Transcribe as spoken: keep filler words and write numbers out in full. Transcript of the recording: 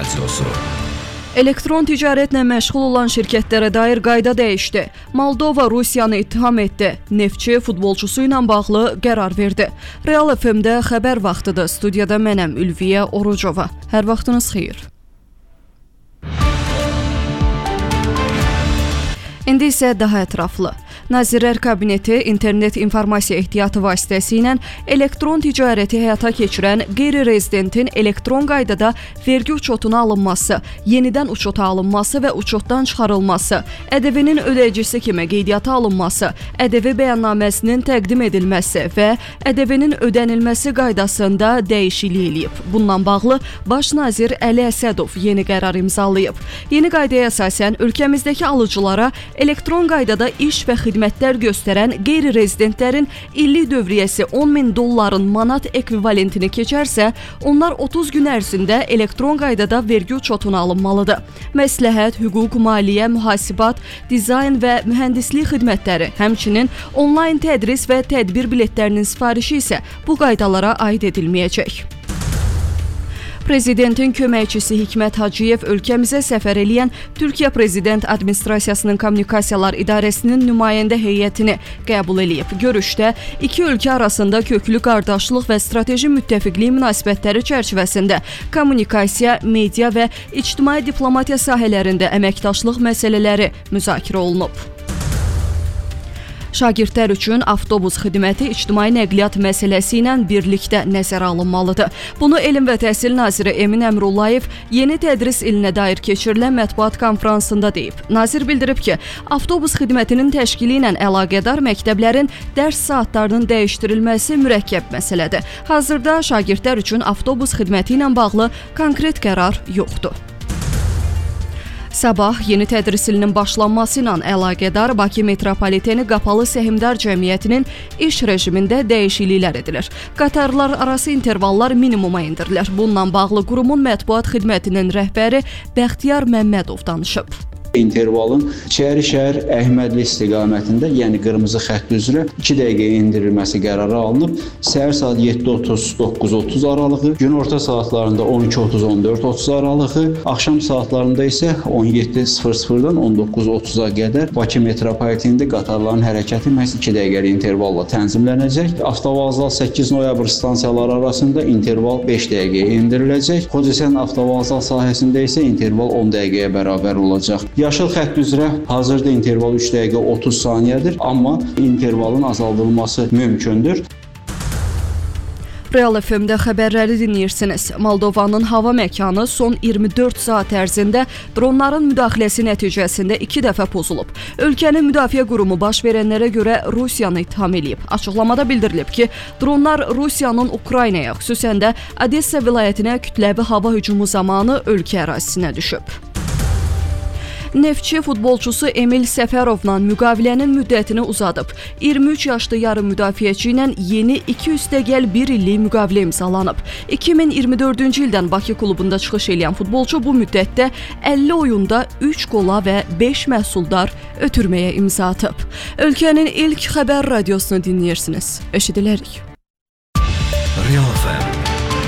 Radiosu. Elektron ticarətlə məşğul olan şirkətlərə dair qayda dəyişdi. Moldova Rusiyanı ittiham etdi. Neftçi futbolçusu ilə bağlı qərar verdi. Real F M-də xəbər vaxtıdır. Studiyada mənəm Ülviyə Orucova. Hər vaxtınız xeyir. İndi isə daha ətraflı. Nazirlər Kabineti internet informasiya ehtiyatı vasitəsilə elektron ticarəti həyata keçirən qeyri-rezidentin elektron qaydada vergi uçotuna alınması, yenidən uçota alınması və uçotdan çıxarılması, ƏDV-nin ödəyicisi kimi qeydiyyata alınması, ƏDV bəyannaməsinin təqdim edilməsi və ƏDV-nin ödənilməsi qaydasında dəyişiklik eləyib. Bundan bağlı Baş nazir Əli Əsədov yeni qərar imzalayıb. Yeni qaydaya əsasən ölkəmizdəki alıcılara elektron qaydada iş və xidmətlər göstərən qeyri-rezidentlərin illik dövriyyəsi on min dolların manat ekvivalentini keçərsə, onlar otuz gün ərzində elektron qaydada vergi uçotuna alınmalıdır. Məsləhət, hüquq, maliyyə, mühasibat, dizayn və mühəndislik xidmətləri, həmçinin onlayn tədris və tədbir biletlərinin sifarişi isə bu qaydalara aid edilməyəcək. Prezidentin köməkçisi Hikmət Hacıyev ölkəmizə səfər eləyən Türkiyə Prezident Administrasiyasının Kommunikasiyalar İdarəsinin nümayəndə heyətini qəbul eləyib. Görüşdə iki ölkə arasında köklü qardaşlıq və strateji müttəfiqlik münasibətləri çərçivəsində kommunikasiya, media və ictimai diplomatiya sahələrində əməkdaşlıq məsələləri müzakirə olunub. Şagirdlər üçün avtobus xidməti ictimai nəqliyyat məsələsi ilə birlikdə nəzərə alınmalıdır. Bunu Elm və Təhsil naziri Emin Əmrullayev yeni tədris ilinə dair keçirilən mətbuat konfransında deyib. Nazir bildirib ki, avtobus xidmətinin təşkili ilə əlaqədar məktəblərin dərs saatlarının dəyişdirilməsi mürəkkəb məsələdir. Hazırda şagirdlər üçün avtobus xidməti ilə bağlı konkret qərar yoxdur. Sabah yeni tədris ilinin başlanması ilə əlaqədar Bakı Metropoliteni Qapalı Səhmdar Cəmiyyətinin iş rejimində dəyişikliklər edilir. Qatarlar arası intervallar minimuma endirilir. Bununla bağlı qurumun mətbuat xidmətinin rəhbəri Bəxtiyar Məmmədov danışıb. İntervalın Çəri-Şəhər Əhmədli istiqamətində, yəni qırmızı xətt üzrə iki dəqiqəyə endirilməsi qərarı alınıb. Səhər saat yeddi otuz doqquz otuz aralığı, günorta saatlarında on iki otuz on dörd otuz aralığı, axşam saatlarında isə on yeddi sıfır sıfırdan on doqquz otuza qədər Bakı metropolitenində qatarların hərəkəti məhz iki dəqiqəlik intervalla tənzimlənəcək. Avtovağzal səkkiz noyabr stansiyaları arasında interval beş dəqiqəyə endiriləcək. Xocasən avtovağzal sahəsində isə interval on dəqiqəyə bərabər olacaq. Yaşıl xətt üzrə hazırda interval üç dəqiqə otuz saniyədir, amma intervalın azaldılması mümkündür. Real F M-də xəbərləri dinləyirsiniz. Moldovanın hava məkanı son iyirmi dörd saat ərzində dronların müdaxiləsi nəticəsində iki dəfə pozulub. Ölkənin müdafiə qurumu baş verənlərə görə Rusiyanı ittiham eləyib. Açıqlamada bildirilib ki, dronlar Rusiyanın Ukraynaya, xüsusən də Odessa vilayətinə kütləvi hava hücumu zamanı ölkə ərazisinə düşüb. Neftçi futbolçusu Emil Səfərovla müqavilənin müddətini uzadıb. iyirmi üç yaşlı yarım müdafiəçi ilə yeni iki üstəgəl bir illik müqavilə imzalanıb. iki min iyirmi dördüncü ildən Bakı klubunda çıxış edən futbolçu bu müddətdə əlli oyunda üç qola və beş məhsuldar ötürməyə imza atıb. Ölkənin ilk xəbər radiosunu dinləyirsiniz. Eşidilərik. Real F M